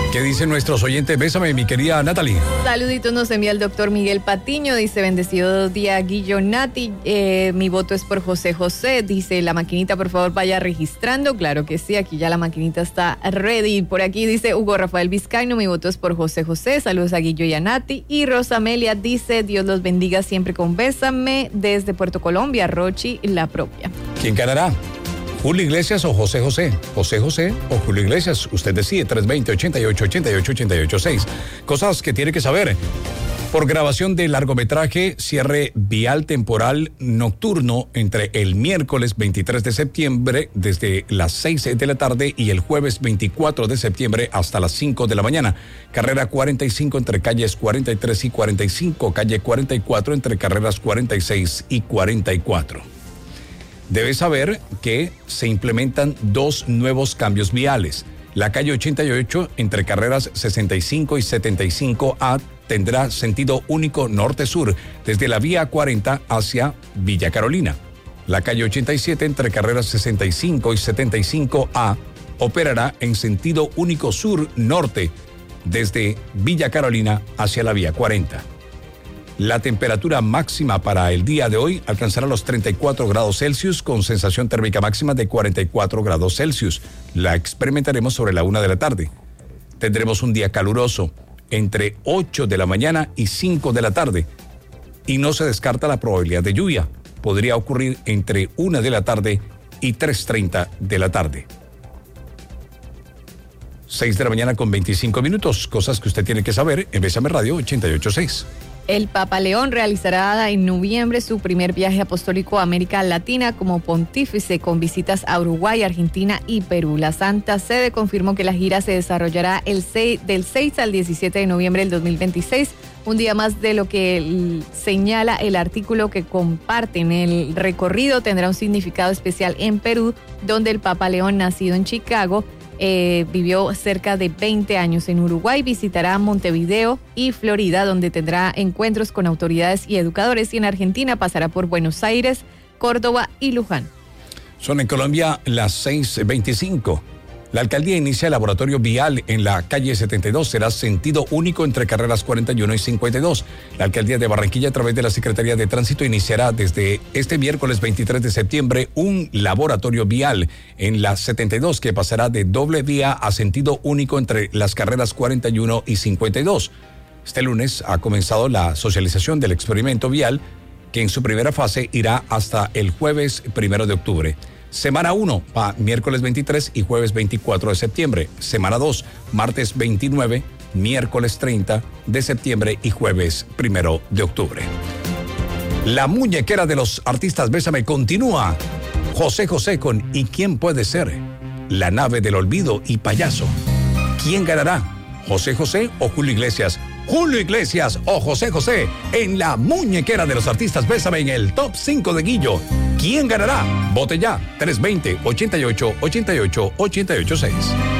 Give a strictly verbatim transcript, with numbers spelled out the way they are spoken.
¿Qué dicen nuestros oyentes? Bésame, mi querida Natalie. Saluditos nos envía el doctor Miguel Patiño. Dice, bendecido día, Guillo Nati. Eh, mi voto es por José José. Dice, la maquinita, por favor, vaya registrando. Claro que sí, aquí ya la maquinita está ready. Por aquí dice Hugo Rafael Vizcaíno. Mi voto es por José José. Saludos a Guillo y a Nati. Y Rosa Amelia dice, Dios los bendiga siempre con Bésame. Desde Puerto Colombia, Rochi, la propia. ¿Quién ganará? ¿Julio Iglesias o José José? José José o Julio Iglesias. Usted decide. tres dos cero, ochenta y ocho, ochenta y ocho, ochenta y ocho, seis. Cosas que tiene que saber. Por grabación de largometraje, cierre vial temporal nocturno entre el miércoles veintitrés de septiembre desde las seis de la tarde y el jueves veinticuatro de septiembre hasta las cinco de la mañana. Carrera cuarenta y cinco entre calles cuarenta y tres y cuarenta y cinco, calle cuarenta y cuatro entre carreras cuarenta y seis y cuarenta y cuatro. Debe saber que se implementan dos nuevos cambios viales. La calle ochenta y ocho entre carreras sesenta y cinco y setenta y cinco A tendrá sentido único norte-sur desde la vía cuarenta hacia Villa Carolina. La calle ochenta y siete entre carreras sesenta y cinco y setenta y cinco A operará en sentido único sur-norte desde Villa Carolina hacia la vía cuarenta. La temperatura máxima para el día de hoy alcanzará los treinta y cuatro grados Celsius con sensación térmica máxima de cuarenta y cuatro grados Celsius. La experimentaremos sobre la una de la tarde. Tendremos un día caluroso entre ocho de la mañana y cinco de la tarde. Y no se descarta la probabilidad de lluvia. Podría ocurrir entre una de la tarde y tres treinta de la tarde. seis de la mañana con veinticinco minutos. Cosas que usted tiene que saber en Bésame Radio ochenta y ocho punto seis. El Papa León realizará en noviembre su primer viaje apostólico a América Latina como pontífice con visitas a Uruguay, Argentina y Perú. La Santa Sede confirmó que la gira se desarrollará el seis, del seis al diecisiete de noviembre del dos mil veintiséis, un día más de lo que el, señala el artículo que comparten. El recorrido tendrá un significado especial en Perú, donde el Papa León, nacido en Chicago, Eh, vivió cerca de veinte años. En Uruguay visitará Montevideo y Florida, donde tendrá encuentros con autoridades y educadores, y en Argentina pasará por Buenos Aires, Córdoba y Luján. Son en Colombia las seis veinticinco. La alcaldía inicia el laboratorio vial en la calle setenta y dos. Será sentido único entre carreras cuarenta y uno y cincuenta y dos. La alcaldía de Barranquilla, a través de la Secretaría de Tránsito, iniciará desde este miércoles veintitrés de septiembre un laboratorio vial en la setenta y dos que pasará de doble vía a sentido único entre las carreras cuarenta y uno y cincuenta y dos. Este lunes ha comenzado la socialización del experimento vial, que en su primera fase irá hasta el jueves primero de octubre. Semana uno, pa, miércoles veintitrés y jueves veinticuatro de septiembre. Semana dos, martes veintinueve, miércoles treinta de septiembre y jueves primero de octubre. La muñequera de los artistas Bésame continúa. José José con ¿Y quién puede ser? La nave del olvido y Payaso. ¿Quién ganará? ¿José José o Julio Iglesias? Julio Iglesias o José José en la muñequera de los artistas Bésame en el top cinco de Guillo. ¿Quién ganará? Vote ya. tres dos cero, ochenta y ocho, ochenta y ocho, ochenta y ocho, seis.